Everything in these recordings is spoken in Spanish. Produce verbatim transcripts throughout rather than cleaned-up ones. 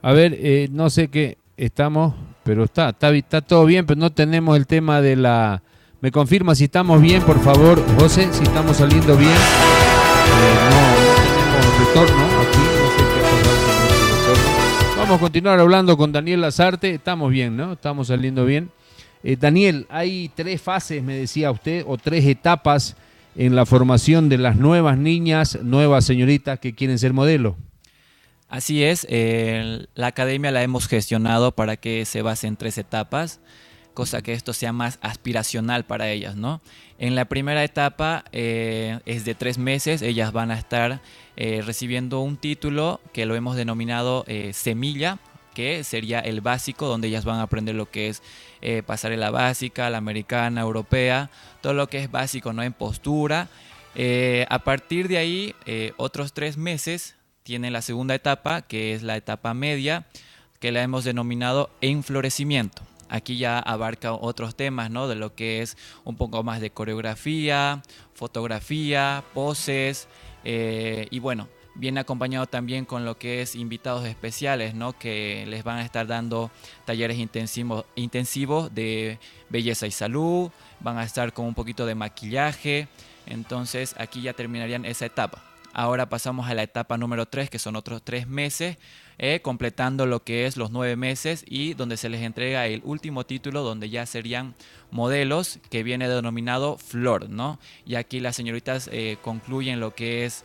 A ver, eh, no sé qué estamos, pero está, está, está todo bien, pero no tenemos el tema de la... ¿Me confirma si estamos bien, por favor, José? Si estamos saliendo bien. Eh, no, no tenemos retorno aquí, no sé qué ha pasado con nuestro retorno. Vamos a continuar hablando con Daniel Lazarte. Estamos bien, ¿no? Estamos saliendo bien. Eh, Daniel, hay tres fases, me decía usted, o tres etapas en la formación de las nuevas niñas, nuevas señoritas que quieren ser modelo. Así es, eh, la academia la hemos gestionado para que se base en tres etapas, cosa que esto sea más aspiracional para ellas, ¿no? En la primera etapa eh, es de tres meses, ellas van a estar eh, recibiendo un título que lo hemos denominado eh, semilla, que sería el básico, donde ellas van a aprender lo que es eh, pasarela básica, la americana, europea, todo lo que es básico, ¿no? En postura. Eh, a partir de ahí, eh, otros tres meses tienen la segunda etapa, que es la etapa media, que la hemos denominado enflorecimiento. Aquí ya abarca otros temas, ¿no? De lo que es un poco más de coreografía, fotografía, poses, eh, y bueno, viene acompañado también con lo que es invitados especiales, ¿no? Que les van a estar dando talleres intensivos, intensivos de belleza y salud, van a estar con un poquito de maquillaje, entonces aquí ya terminarían esa etapa. Ahora pasamos a la etapa número tres, que son otros tres meses, eh, completando lo que es los nueve meses y donde se les entrega el último título, donde ya serían modelos, que viene denominado Flor, ¿no? Y aquí las señoritas eh, concluyen lo que es...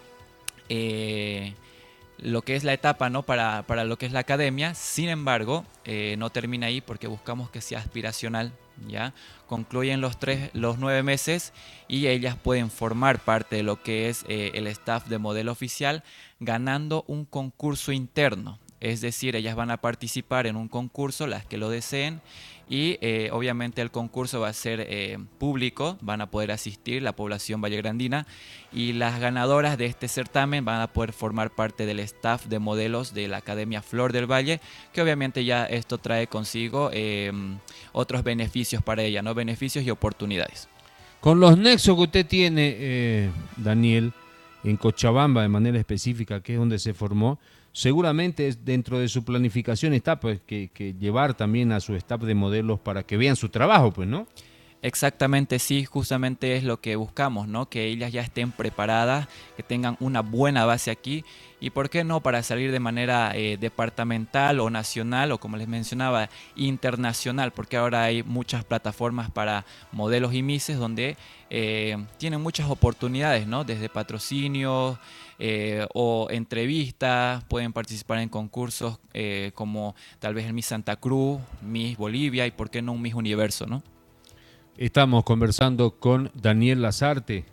Eh, lo que es la etapa, ¿no? para, para lo que es la academia. Sin embargo, eh, no termina ahí porque buscamos que sea aspiracional, ¿ya? Concluyen los, tres, los nueve meses y ellas pueden formar parte de lo que es eh, el staff de modelo oficial, ganando un concurso interno. Es decir, ellas van a participar en un concurso, las que lo deseen, y eh, obviamente el concurso va a ser eh, público, van a poder asistir la población vallegrandina, y las ganadoras de este certamen van a poder formar parte del staff de modelos de la Academia Flor del Valle, que obviamente ya esto trae consigo eh, otros beneficios para ella, ¿no? Beneficios y oportunidades. Con los nexos que usted tiene, eh, Daniel, en Cochabamba de manera específica, que es donde se formó, seguramente dentro de su planificación está pues que, que llevar también a su staff de modelos para que vean su trabajo, pues, ¿no? Exactamente, sí, justamente es lo que buscamos, ¿no? Que ellas ya estén preparadas, que tengan una buena base aquí y, ¿por qué no?, para salir de manera eh, departamental o nacional o, como les mencionaba, internacional, porque ahora hay muchas plataformas para modelos y mises donde eh, tienen muchas oportunidades, ¿no? Desde patrocinios eh, o entrevistas, pueden participar en concursos eh, como tal vez el Miss Santa Cruz, Miss Bolivia y, ¿por qué no, un Miss Universo, ¿no? Estamos conversando con Daniel Lazarte,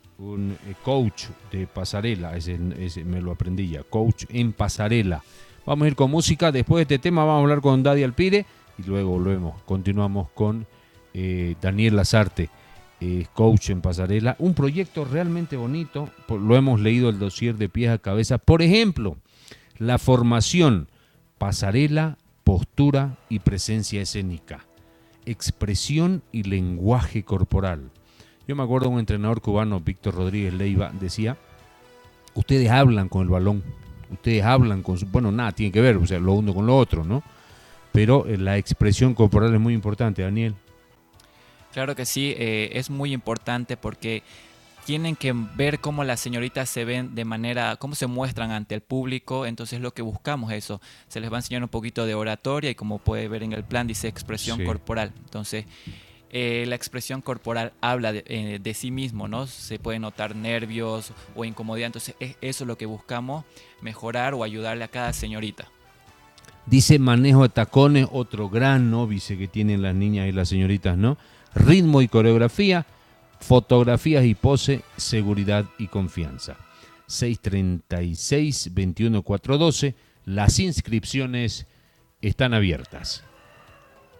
un coach de pasarela, ese, ese me lo aprendí ya, coach en pasarela. Vamos a ir con música, después de este tema vamos a hablar con Daddy Alpire y luego volvemos, continuamos con eh, Daniel Lazarte, eh, coach en pasarela, un proyecto realmente bonito, lo hemos leído el dossier de pies a cabeza, por ejemplo, la formación, pasarela, postura y presencia escénica, expresión y lenguaje corporal. Yo me acuerdo de un entrenador cubano, Víctor Rodríguez Leiva, decía, ustedes hablan con el balón, ustedes hablan con su... Bueno, nada, tiene que ver, o sea, lo uno con lo otro, ¿no? Pero eh, la expresión corporal es muy importante, Daniel. Claro que sí, eh, es muy importante porque tienen que ver cómo las señoritas se ven de manera, cómo se muestran ante el público, entonces lo que buscamos es eso, se les va a enseñar un poquito de oratoria y, como puede ver en el plan, dice expresión Sí. corporal, entonces eh, la expresión corporal habla de, eh, de sí mismo, ¿no? Se puede notar nervios o incomodidad, entonces es eso lo que buscamos mejorar o ayudarle a cada señorita. Dice manejo de tacones, otro gran óbice que tienen las niñas y las señoritas, ¿no? Ritmo y coreografía, fotografías y pose, seguridad y confianza. seis treinta y seis, veintiuno, cuatrocientos doce. Las inscripciones están abiertas.